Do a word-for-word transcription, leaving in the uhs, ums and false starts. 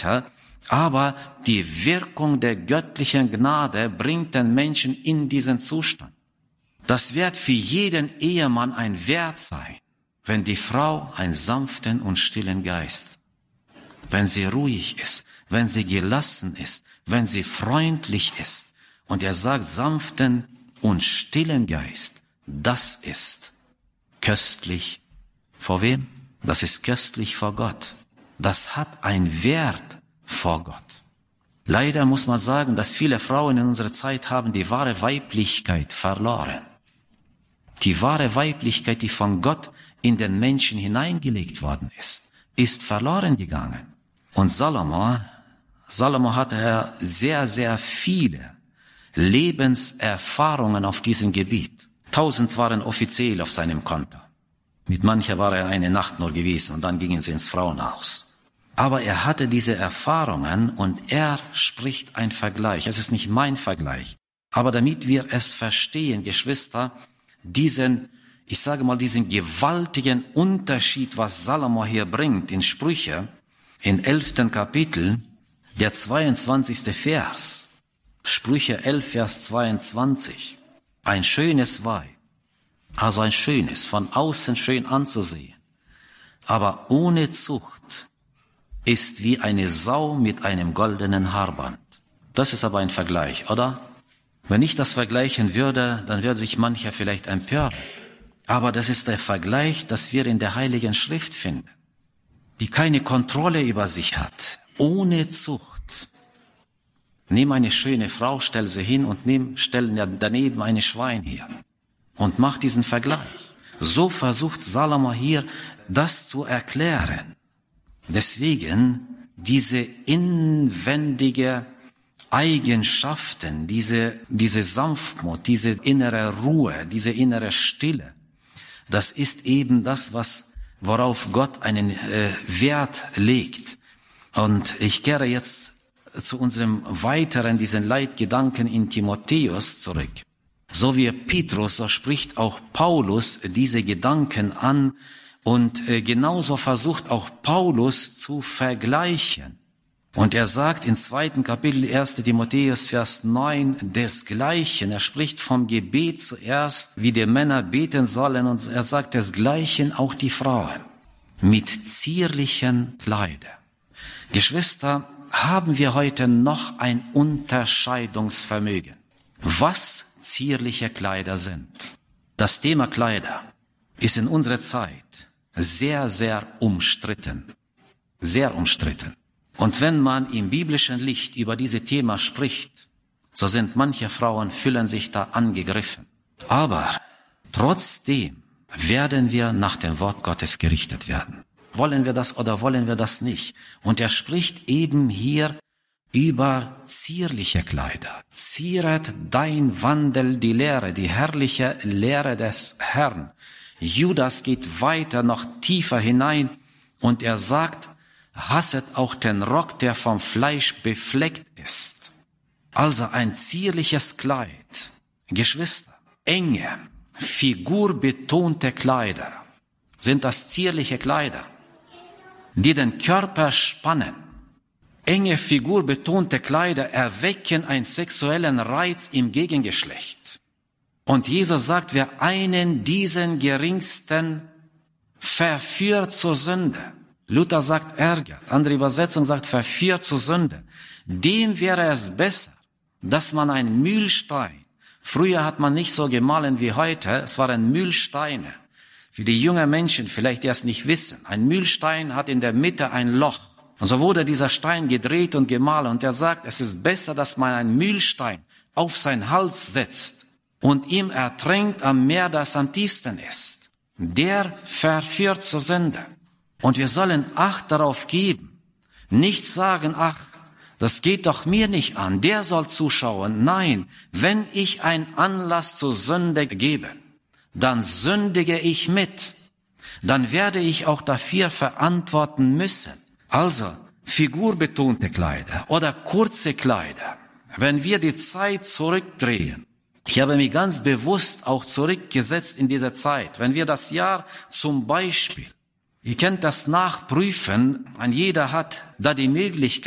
weiter. Aber die Wirkung der göttlichen Gnade bringt den Menschen in diesen Zustand. Das wird für jeden Ehemann ein Wert sein, wenn die Frau einen sanften und stillen Geist, wenn sie ruhig ist, wenn sie gelassen ist, wenn sie freundlich ist. Und er sagt, sanften und stillen Geist, das ist köstlich. Vor wem? Das ist köstlich vor Gott. Das hat einen Wert vor Gott. Leider muss man sagen, dass viele Frauen in unserer Zeit haben die wahre Weiblichkeit verloren. Die wahre Weiblichkeit, die von Gott in den Menschen hineingelegt worden ist, ist verloren gegangen. Und Salomo, Salomo hatte sehr, sehr viele Lebenserfahrungen auf diesem Gebiet. Tausend waren offiziell auf seinem Konto. Mit mancher war er eine Nacht nur gewesen und dann gingen sie ins Frauenhaus. Aber er hatte diese Erfahrungen und er spricht ein Vergleich. Es ist nicht mein Vergleich. Aber damit wir es verstehen, Geschwister, diesen, ich sage mal, diesen gewaltigen Unterschied, was Salomo hier bringt in Sprüche, in elften Kapitel, der zweiundzwanzigste Vers, Sprüche elf, Vers zweiundzwanzig, ein schönes Weib, also ein schönes, von außen schön anzusehen, aber ohne Zucht, ist wie eine Sau mit einem goldenen Haarband. Das ist aber ein Vergleich, oder? Wenn ich das vergleichen würde, dann würde sich mancher vielleicht empören. Aber das ist der Vergleich, das wir in der Heiligen Schrift finden, die keine Kontrolle über sich hat, ohne Zucht. Nimm eine schöne Frau, stell sie hin und nimm, stell daneben eine Schwein hier und mach diesen Vergleich. So versucht Salomo hier, das zu erklären. Deswegen diese inwendige Eigenschaften, diese, diese Sanftmut, diese innere Ruhe, diese innere Stille, das ist eben das, was, worauf Gott einen äh, Wert legt. Und ich kehre jetzt zu unserem weiteren, diesen Leitgedanken in Timotheus zurück. So wie Petrus, so spricht auch Paulus diese Gedanken an. Und äh, genauso versucht auch Paulus zu vergleichen. Und er sagt in zweiten Kapitel ersten Timotheus Vers neun desgleichen. Er spricht vom Gebet zuerst, wie die Männer beten sollen. Und er sagt desgleichen auch die Frauen mit zierlichen Kleidern. Geschwister, haben wir heute noch ein Unterscheidungsvermögen, was zierliche Kleider sind. Das Thema Kleider ist in unserer Zeit sehr, sehr umstritten. Sehr umstritten. Und wenn man im biblischen Licht über dieses Thema spricht, so sind manche Frauen, fühlen sich da angegriffen. Aber trotzdem werden wir nach dem Wort Gottes gerichtet werden. Wollen wir das oder wollen wir das nicht? Und er spricht eben hier über zierliche Kleider. Zieret dein Wandel die Lehre, die herrliche Lehre des Herrn. Judas geht weiter, noch tiefer hinein und er sagt, hasset auch den Rock, der vom Fleisch befleckt ist. Also ein zierliches Kleid. Geschwister, enge, figurbetonte Kleider sind das zierliche Kleider, die den Körper spannen. Enge, figurbetonte Kleider erwecken einen sexuellen Reiz im Gegengeschlecht. Und Jesus sagt, wer einen diesen geringsten verführt zur Sünde, Luther sagt ärgert, andere Übersetzung sagt verführt zur Sünde, dem wäre es besser, dass man einen Mühlstein, früher hat man nicht so gemahlen wie heute, es waren Mühlsteine. Für die jungen Menschen, vielleicht die es nicht wissen, ein Mühlstein hat in der Mitte ein Loch. Und so wurde dieser Stein gedreht und gemahlen. Und er sagt, es ist besser, dass man einen Mühlstein auf seinen Hals setzt und ihm ertränkt am Meer, das am tiefsten ist. Der verführt zur Sünde. Und wir sollen Acht darauf geben. Nicht sagen, ach, das geht doch mir nicht an, der soll zuschauen. Nein, wenn ich einen Anlass zur Sünde gebe, dann sündige ich mit. Dann werde ich auch dafür verantworten müssen. Also, figurbetonte Kleider oder kurze Kleider. Wenn wir die Zeit zurückdrehen, ich habe mich ganz bewusst auch zurückgesetzt in dieser Zeit. Wenn wir das Jahr zum Beispiel, ihr könnt das nachprüfen, ein jeder hat da die Möglichkeit,